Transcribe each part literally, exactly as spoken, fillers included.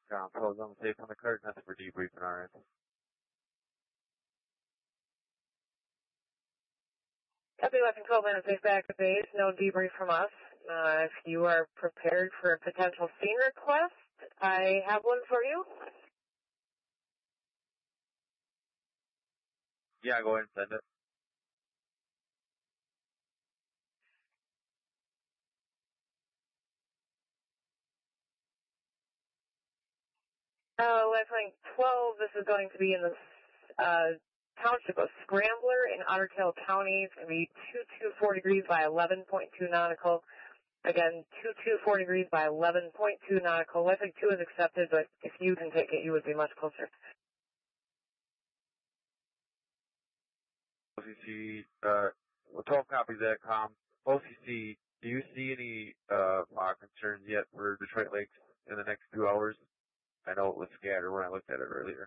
Ground close on the safe on the cart, nothing for debriefing our end. Copy eleven twelve and safe back to base, no debrief from us. Uh, if you are prepared for a potential scene request, I have one for you. Yeah, go ahead and send it. Uh, Lifeline twelve, this is going to be in the uh, township of Scrambler in Otter Tail County. It's going to be two two four degrees by eleven point two nautical. Again, two two four degrees by eleven point two nautical. Lifeline two is accepted, but if you can take it, you would be much closer. O C C, uh, well, twelve copies at com. O C C, do you see any uh, fog concerns yet for Detroit Lakes in the next few hours? I know it was scattered when I looked at it earlier.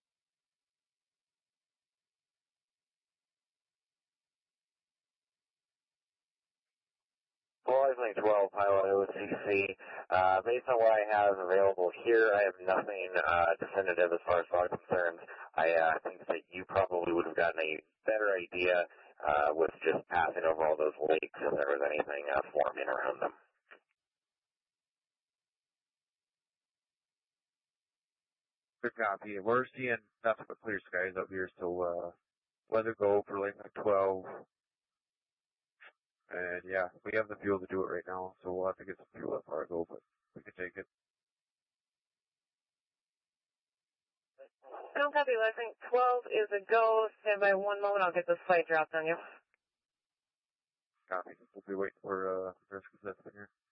Lifeline twelve, Pilot O C C. Uh, based on what I have available here, I have nothing uh, definitive as far as fog concerns. I uh, think that you probably would have gotten a better idea uh, with just passing over all those lakes if there was anything uh, forming around them. Good copy. We're seeing nothing but clear skies up here, so uh, weather go for Lifeline twelve. And yeah, we have the fuel to do it right now, so we'll have to get some fuel at Fargo, but we can take it. No copy, Lifeline twelve is a go. Stand by one moment, I'll get this flight dropped on you. Copy. We'll be waiting for uh, risk assessment here.